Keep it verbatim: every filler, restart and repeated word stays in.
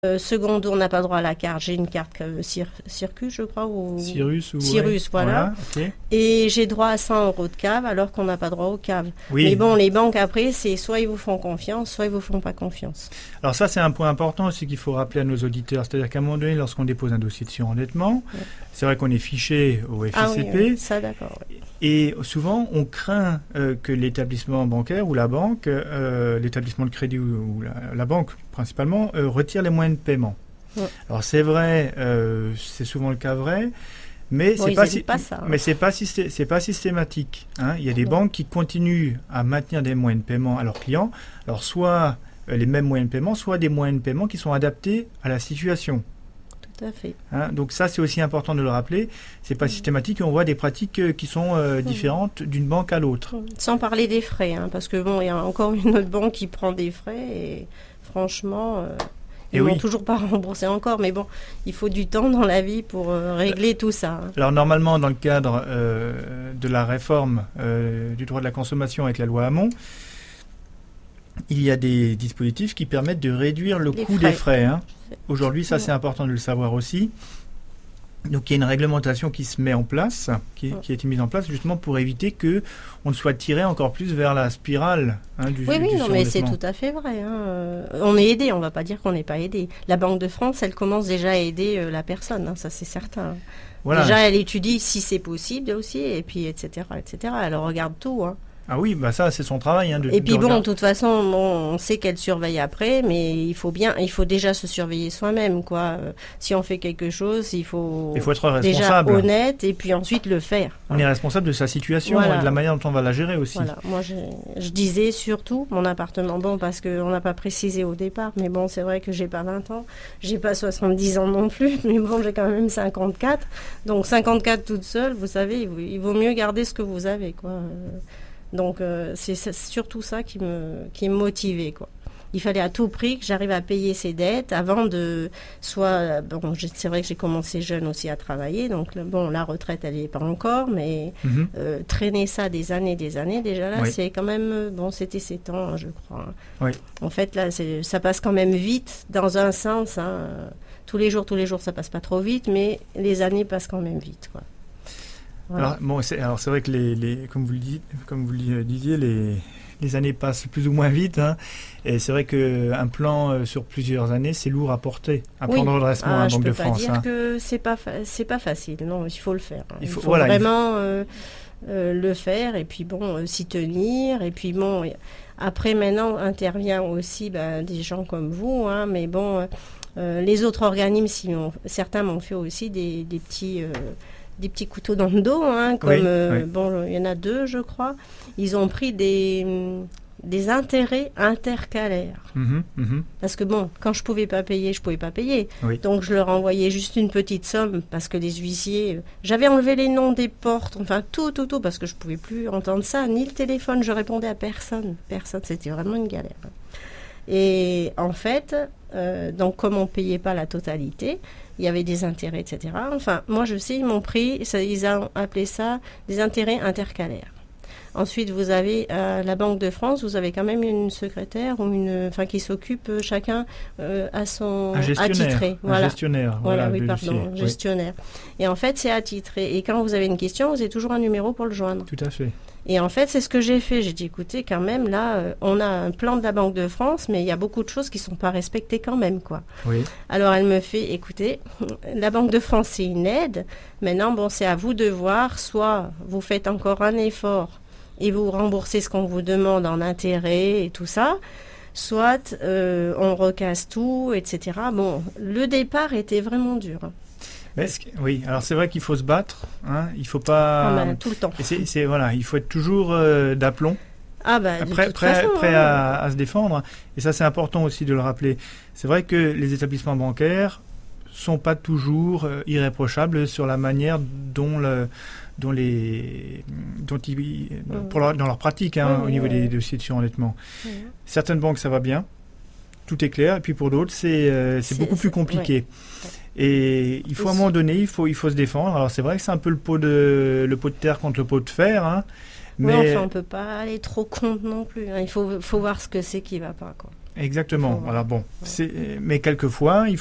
Euh, secondo, on n'a pas droit à la carte. J'ai une carte euh, Cir- Circus, je crois. Ou... Cyrus ou Cyrus, ouais. voilà. voilà okay. Et j'ai droit à cent euros de cave, alors qu'on n'a pas droit aux caves. Oui. Mais bon, les banques, après, c'est soit ils vous font confiance, soit ils vous font pas confiance. Alors ça, c'est un point important aussi qu'il faut rappeler à nos auditeurs. C'est-à-dire qu'à un moment donné, lorsqu'on dépose un dossier de surendettement, ouais. c'est vrai qu'on est fiché au F I C P. Ah oui, oui. Ça, d'accord. Oui. Et souvent, on craint euh, que l'établissement bancaire ou la banque, euh, l'établissement de crédit ou, ou la, la banque principalement, euh, retire les moyens de paiement. Ouais. Alors c'est vrai, euh, c'est souvent le cas vrai, mais bon, c'est pas, si, pas ça, hein. mais c'est pas systé, c'est pas systématique. Hein. Il y a des non. banques qui continuent à maintenir des moyens de paiement à leurs clients. Alors soit euh, les mêmes moyens de paiement, soit des moyens de paiement qui sont adaptés à la situation. Tout à fait. Hein. Donc ça, c'est aussi important de le rappeler. C'est pas mmh. systématique et on voit des pratiques euh, qui sont euh, différentes mmh. d'une banque à l'autre. Sans parler des frais, hein, parce que bon, il y a encore une autre banque qui prend des frais et franchement. Euh... Ils ne oui. m'ont toujours pas remboursé encore, mais bon, il faut du temps dans la vie pour euh, régler tout ça. Hein. Alors normalement, dans le cadre euh, de la réforme euh, du droit de la consommation avec la loi Hamon, il y a des dispositifs qui permettent de réduire le Les coût frais. des frais. Hein. Aujourd'hui, ça c'est important de le savoir aussi. Donc il y a une réglementation qui se met en place, qui, qui a été mise en place justement pour éviter que on soit tiré encore plus vers la spirale hein, du Oui, du oui, non, mais c'est tout à fait vrai. Hein. On est aidé, on ne va pas dire qu'on n'est pas aidé. La Banque de France, elle commence déjà à aider euh, la personne, hein, ça c'est certain. Voilà. Déjà, elle étudie si c'est possible aussi, et puis et cetera, et cetera. Elle regarde tout. Hein. Ah oui, bah ça c'est son travail. Hein, de, et puis de bon, regarder. de toute façon, bon, on sait qu'elle surveille après, mais il faut bien, il faut déjà se surveiller soi-même, quoi. Euh, si on fait quelque chose, il faut, il faut être déjà honnête et puis ensuite le faire. On hein. est responsable de sa situation voilà. et de la manière dont on va la gérer aussi. Voilà. Moi, je, je disais surtout mon appartement, bon, parce qu'on n'a pas précisé au départ, mais bon, c'est vrai que j'ai pas vingt ans, j'ai pas soixante-dix ans non plus, mais bon, j'ai quand même cinquante-quatre. Donc cinquante-quatre toute seule, vous savez, il vaut mieux garder ce que vous avez, quoi. Donc euh, c'est, c'est surtout ça qui me, qui me motivait, quoi. Il fallait à tout prix que j'arrive à payer ces dettes avant de... Soit, bon, c'est vrai que j'ai commencé jeune aussi à travailler, donc bon, la retraite, elle n'y est pas encore, mais mm-hmm. euh, traîner ça des années, des années, déjà là, oui. c'est quand même... Bon, c'était sept ans, je crois. Oui. En fait, là, c'est, ça passe quand même vite, dans un sens. Hein. Tous les jours, tous les jours, ça passe pas trop vite, mais les années passent quand même vite, quoi. Voilà. Alors, bon, c'est, alors c'est vrai que les, les, comme vous le dites, comme vous le disiez, les, les années passent plus ou moins vite, hein, et c'est vrai qu'un plan euh, sur plusieurs années, c'est lourd à porter, un oui. plan de redressement ah, à la Banque de France. Je ne peux pas dire hein. que c'est pas fa- c'est pas facile, non, il faut le faire. Hein. Il faut, il faut voilà, vraiment euh, euh, le faire et puis bon, euh, s'y tenir et puis bon. Après maintenant intervient aussi ben, des gens comme vous, hein, mais bon, euh, les autres organismes, si on, certains m'ont fait aussi des, des petits. Euh, des petits couteaux dans le dos, hein, comme, oui, euh, oui. bon, il y en a deux, je crois. Ils ont pris des, des intérêts intercalaires. Mmh, mmh. Parce que bon, quand je pouvais pas payer, je pouvais pas payer. Oui. Donc je leur envoyais juste une petite somme parce que les huissiers... J'avais enlevé les noms des portes, enfin tout, tout, tout, parce que je pouvais plus entendre ça. Ni le téléphone, je répondais à personne. Personne, c'était vraiment une galère. Et en fait, euh, donc comme on payait pas la totalité, il y avait des intérêts, et cetera. Enfin, moi, je sais, ils m'ont pris, ça, ils ont appelé ça des intérêts intercalaires. Ensuite, vous avez euh, la Banque de France, vous avez quand même une secrétaire ou une, enfin, qui s'occupe euh, chacun euh, à son un gestionnaire, attitré. Voilà. Un gestionnaire. Voilà, voilà oui, pardon, oui. gestionnaire. Et en fait, c'est attitré. Et quand vous avez une question, vous avez toujours un numéro pour le joindre. Tout à fait. Et en fait, c'est ce que j'ai fait. J'ai dit, écoutez, quand même, là, euh, on a un plan de la Banque de France, mais il y a beaucoup de choses qui ne sont pas respectées quand même, quoi. Oui. Alors, elle me fait, écoutez, la Banque de France, c'est une aide. Maintenant, bon, c'est à vous de voir. Soit vous faites encore un effort et vous remboursez ce qu'on vous demande en intérêt et tout ça, soit euh, on recasse tout, et cetera. Bon, le départ était vraiment dur. Mais oui, alors c'est vrai qu'il faut se battre, hein, il faut pas... Ah ben, tout le temps. Et c'est, c'est, voilà, il faut être toujours euh, d'aplomb, ah ben, prêt, de prêt, façon, prêt hein. à, à se défendre. Et ça, c'est important aussi de le rappeler. C'est vrai que les établissements bancaires sont pas toujours euh, irréprochables sur la manière dont le... dont les, dont ils, mmh. pour leur, dans leur pratique hein, mmh. au niveau des dossiers de surendettement. Mmh. Certaines banques, ça va bien, tout est clair, et puis pour d'autres, c'est, euh, c'est, c'est beaucoup c'est, plus compliqué. Ouais. Et il faut à un moment donné, il faut, il faut se défendre. Alors c'est vrai que c'est un peu le pot de, le pot de terre contre le pot de fer, hein, mais oui, enfin, on ne peut pas aller trop contre non plus. Hein. Il faut, faut voir ce que c'est qui ne va pas, quoi. Exactement. Faut- Alors bon, Ouais. c'est, mais quelquefois, il